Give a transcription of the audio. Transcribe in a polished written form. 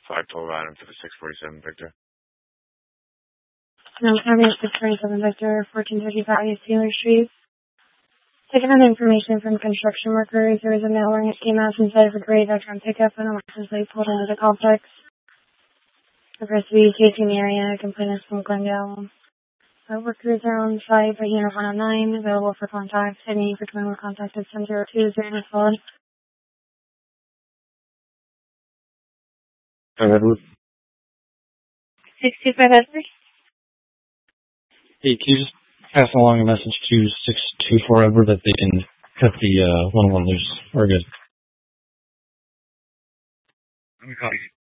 5 total items to the 647 Victor. No, Army 647 Victor, 1435 East Taylor Street. Taking on information from construction workers, there was a male wearing a ski mask inside of a gray veteran pickup and a license plate pulled into the complex. Appears to be casing the area, complainants from Glendale. Workers are on site by Unit 109, available for contact. Any for 21 contact is 702 0 solid. Edward. 625 Edward. Hey, can you just pass along a message to 624 Edward that they can cut the 101 loose? We're good. Let me call you.